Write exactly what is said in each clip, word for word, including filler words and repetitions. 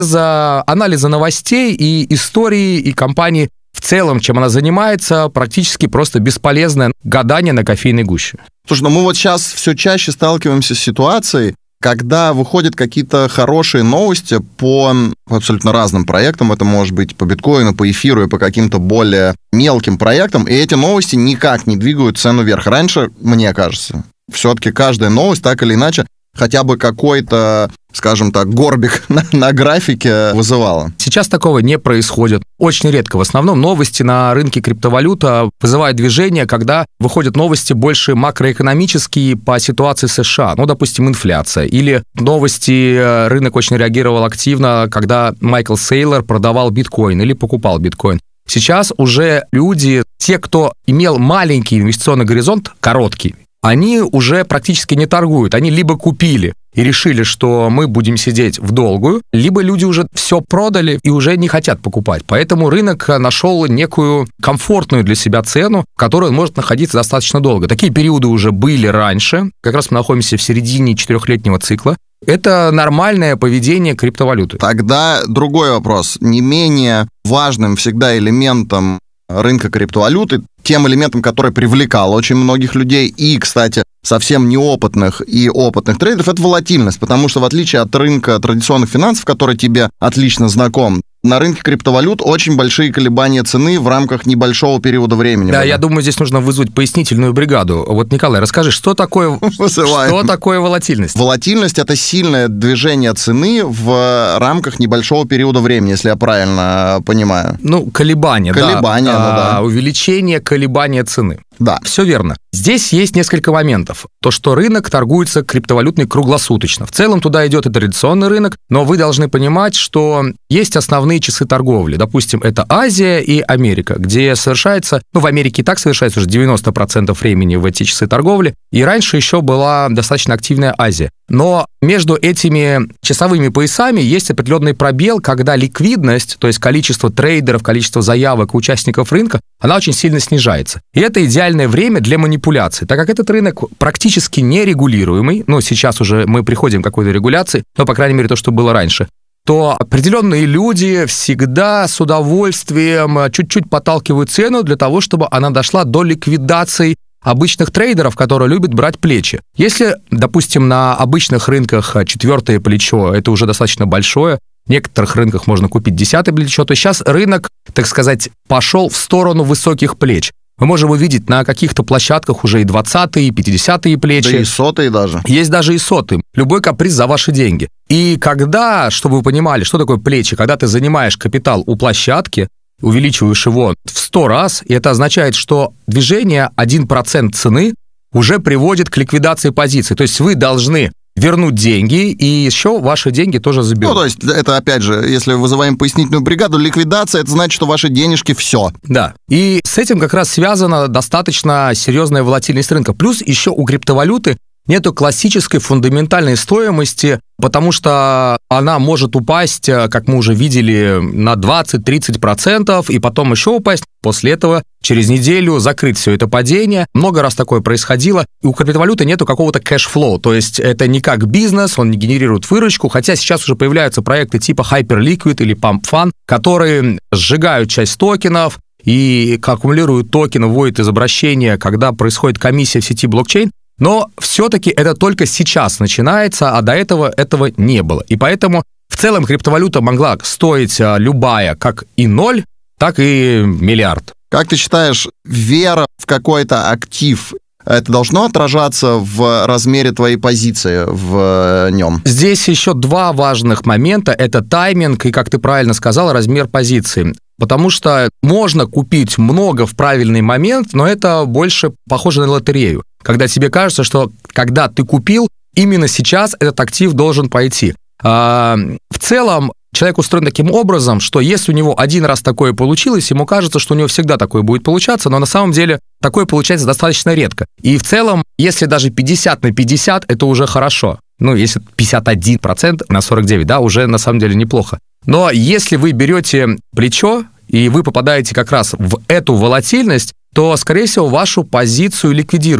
без анализа новостей и истории, и компании в целом, чем она занимается, практически просто бесполезное гадание на кофейной гуще. Слушай, ну мы вот сейчас все чаще сталкиваемся с ситуацией, когда выходят какие-то хорошие новости по абсолютно разным проектам, это может быть по биткоину, по эфиру и по каким-то более мелким проектам, и эти новости никак не двигают цену вверх. Раньше, мне кажется, все-таки каждая новость так или иначе хотя бы какой-то, скажем так, горбик на, на графике вызывала. Сейчас такого не происходит. Очень редко. В основном новости на рынке криптовалюта вызывают движение, когда выходят новости больше макроэкономические по ситуации США. Ну, допустим, инфляция. Или новости, рынок очень реагировал активно, когда Майкл Сейлор продавал биткоин или покупал биткоин. Сейчас уже люди, те, кто имел маленький инвестиционный горизонт, короткий, они уже практически не торгуют. Они либо купили и решили, что мы будем сидеть в долгую, либо люди уже все продали и уже не хотят покупать. Поэтому рынок нашел некую комфортную для себя цену, в которой он может находиться достаточно долго. Такие периоды уже были раньше. Как раз мы находимся в середине четырехлетнего цикла. Это нормальное поведение криптовалюты. Тогда другой вопрос. Не менее важным всегда элементом рынка криптовалюты, тем элементом, который привлекал очень многих людей и, кстати, совсем неопытных и опытных трейдеров, это волатильность, потому что в отличие от рынка традиционных финансов, который тебе отлично знаком, на рынке криптовалют очень большие колебания цены в рамках небольшого периода времени. Да, было. Я думаю, здесь нужно вызвать пояснительную бригаду. Вот, Николай, расскажи, что такое, что такое волатильность? Волатильность – это сильное движение цены в рамках небольшого периода времени, если я правильно понимаю. Ну, колебания, колебания, да. Ну, да. А, увеличение колебания цены. Да. Все верно. Здесь есть несколько моментов. То, что рынок торгуется криптовалютный круглосуточно. В целом туда идет и традиционный рынок, но вы должны понимать, что есть основные часы торговли. Допустим, это Азия и Америка, где совершается, ну, в Америке и так совершается уже девяносто процентов времени в эти часы торговли, и раньше еще была достаточно активная Азия. Но между этими часовыми поясами есть определенный пробел, когда ликвидность, то есть количество трейдеров, количество заявок участников рынка, она очень сильно снижается. И это идеальное время для манипуляций, так как этот рынок практически нерегулируемый, ну, сейчас уже мы приходим к какой-то регуляции, но, по крайней мере, то, что было раньше, то определенные люди всегда с удовольствием чуть-чуть подталкивают цену для того, чтобы она дошла до ликвидации обычных трейдеров, которые любят брать плечи. Если, допустим, на обычных рынках четвертое плечо, это уже достаточно большое, в некоторых рынках можно купить десятое плечо, то сейчас рынок, так сказать, пошел в сторону высоких плеч. Мы можем увидеть на каких-то площадках уже и двадцатые, и пятидесятые плечи. Да и сотые даже. Есть даже и сотые. Любой каприз за ваши деньги. И когда, чтобы вы понимали, что такое плечи, когда ты занимаешь капитал у площадки, увеличиваешь его в сто раз, и это означает, что движение один процент цены уже приводит к ликвидации позиций. То есть вы должны вернуть деньги, и еще ваши деньги тоже заберут. Ну, то есть, это, опять же, если вызываем пояснительную бригаду, ликвидация, это значит, что ваши денежки все. Да, и с этим как раз связана достаточно серьезная волатильность рынка. Плюс еще у криптовалюты нету классической фундаментальной стоимости, потому что она может упасть, как мы уже видели, на двадцать-тридцать процентов, и потом еще упасть. После этого через неделю закрыть все это падение. Много раз такое происходило. И у криптовалюты нету какого-то кэшфлоу, то есть это не как бизнес, он не генерирует выручку, хотя сейчас уже появляются проекты типа Hyperliquid или Pump Fund, которые сжигают часть токенов и аккумулируют токены, вводят из обращения, когда происходит комиссия в сети блокчейн. Но все-таки это только сейчас начинается, а до этого этого не было. И поэтому в целом криптовалюта могла стоить любая как и ноль, так и миллиард. Как ты считаешь, вера в какой-то актив, это должно отражаться в размере твоей позиции в нем? Здесь еще два важных момента. Это тайминг и, как ты правильно сказал, размер позиции. Потому что можно купить много в правильный момент, но это больше похоже на лотерею. Когда тебе кажется, что когда ты купил, именно сейчас этот актив должен пойти. А, в целом, человек устроен таким образом, что если у него один раз такое получилось, ему кажется, что у него всегда такое будет получаться, но на самом деле такое получается достаточно редко. И в целом, если даже пятьдесят на пятьдесят, это уже хорошо. Ну, если пятьдесят один процент на сорок девять, да, уже на самом деле неплохо. Но если вы берете плечо, и вы попадаете как раз в эту волатильность, то, скорее всего, вашу позицию ликвидируют.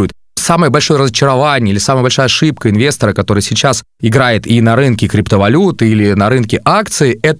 самое большое разочарование или самая большая ошибка инвестора, который сейчас играет и на рынке криптовалют, или на рынке акций, это